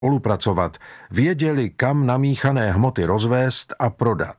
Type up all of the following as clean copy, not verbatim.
spolupracovat, věděli, kam namíchané hmoty rozvést a prodat.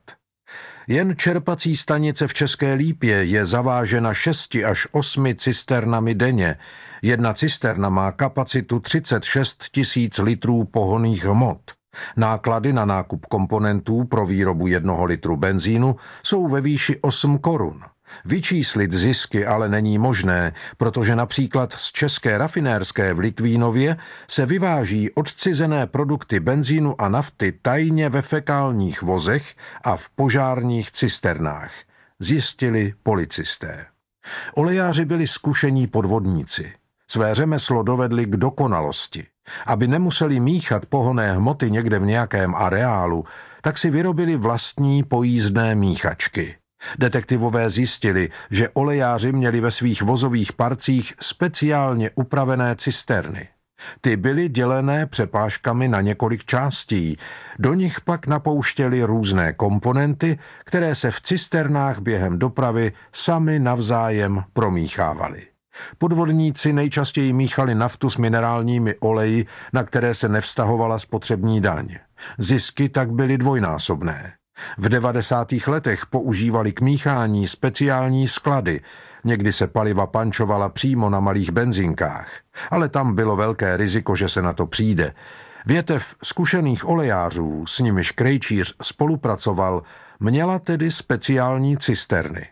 Jen čerpací stanice v České Lípě je zavážena 6 až 8 cisternami denně. Jedna cisterna má kapacitu 36 000 litrů pohonných hmot. Náklady na nákup komponentů pro výrobu 1 litru benzínu jsou ve výši 8 korun. Vyčíslit zisky ale není možné, protože například z České rafinérské v Litvínově se vyváží odcizené produkty benzínu a nafty tajně ve fekálních vozech a v požárních cisternách, zjistili policisté. Olejáři byli zkušení podvodníci. Své řemeslo dovedli k dokonalosti. Aby nemuseli míchat pohonné hmoty někde v nějakém areálu, tak si vyrobili vlastní pojízdné míchačky. Detektivové zjistili, že olejáři měli ve svých vozových parcích speciálně upravené cisterny. Ty byly dělené přepážkami na několik částí, do nich pak napouštěli různé komponenty, které se v cisternách během dopravy sami navzájem promíchávaly. Podvodníci nejčastěji míchali naftu s minerálními oleji, na které se nevztahovala spotřební daň. Zisky tak byly dvojnásobné. V 90. letech používali k míchání speciální sklady, někdy se paliva pančovala přímo na malých benzinkách, ale tam bylo velké riziko, že se na to přijde. Větev zkušených olejářů, s nimiž Krejčíř spolupracoval, měla tedy speciální cisterny.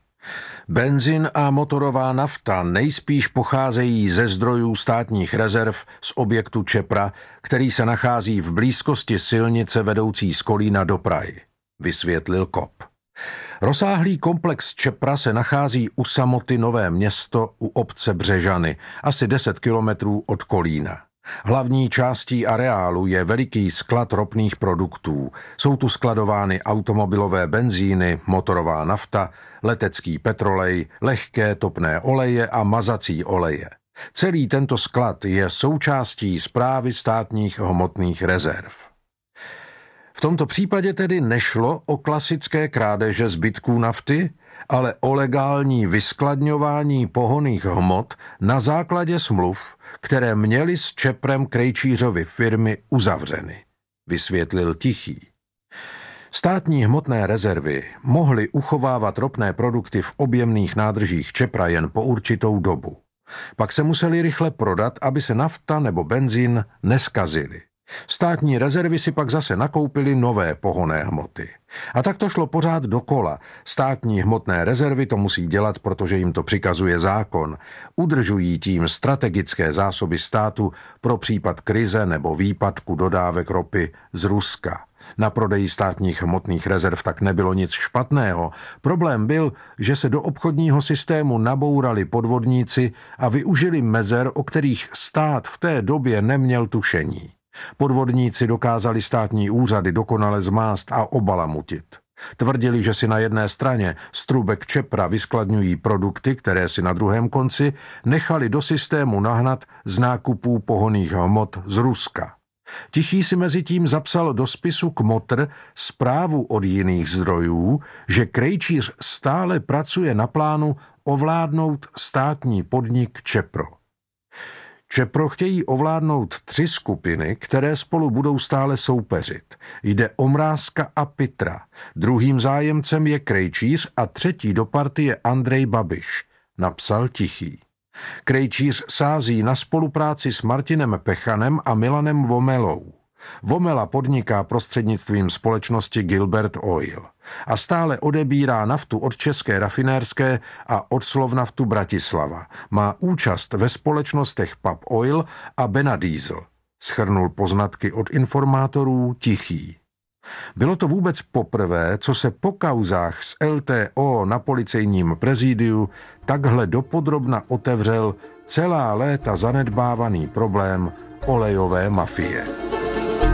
Benzin a motorová nafta nejspíš pocházejí ze zdrojů státních rezerv z objektu Čepra, který se nachází v blízkosti silnice vedoucí z Kolína do Prahy, vysvětlil kop. Rozsáhlý komplex Čepra se nachází u samoty Nové Město u obce Břežany, asi 10 kilometrů od Kolína. Hlavní částí areálu je veliký sklad ropných produktů. Jsou tu skladovány automobilové benzíny, motorová nafta, letecký petrolej, lehké topné oleje a mazací oleje. Celý tento sklad je součástí Správy státních hmotných rezerv. V tomto případě tedy nešlo o klasické krádeže zbytků nafty, ale o legální vyskladňování pohonných hmot na základě smluv, které měly s Čeprem Krejčířovy firmy uzavřeny, vysvětlil Tichý. Státní hmotné rezervy mohly uchovávat ropné produkty v objemných nádržích Čepra jen po určitou dobu. Pak se museli rychle prodat, aby se nafta nebo benzín neskazily. Státní rezervy si pak zase nakoupily nové pohonné hmoty. A tak to šlo pořád dokola. Státní hmotné rezervy to musí dělat, protože jim to přikazuje zákon. Udržují tím strategické zásoby státu pro případ krize nebo výpadku dodávek ropy z Ruska. Na prodeji státních hmotných rezerv tak nebylo nic špatného. Problém byl, že se do obchodního systému nabourali podvodníci a využili mezer, o kterých stát v té době neměl tušení. Podvodníci dokázali státní úřady dokonale zmást a obalamutit. Tvrdili, že si na jedné straně z trubek Čepra vyskladňují produkty, které si na druhém konci nechali do systému nahnat z nákupů pohonných hmot z Ruska. Tichý si mezitím zapsal do spisu Kmotr zprávu od jiných zdrojů, že Krejčíř stále pracuje na plánu ovládnout státní podnik Čepro. Čepro chtějí ovládnout 3 skupiny, které spolu budou stále soupeřit. Jde o Mrázka a Pitra. Druhým zájemcem je Krejčíř a třetí do partie Andrej Babiš, napsal Tichý. Krejčíř sází na spolupráci s Martinem Pechanem a Milanem Vomelou. Vomela podniká prostřednictvím společnosti Gilbert Oil a stále odebírá naftu od České rafinérské a od Slovnaftu Bratislava. Má účast ve společnostech PAP Oil a Benadiesel. Shrnul poznatky od informátorů Tichý. Bylo to vůbec poprvé, co se po kauzách s LTO na policejním prezidiu takhle dopodrobna otevřel celá léta zanedbávaný problém olejové mafie.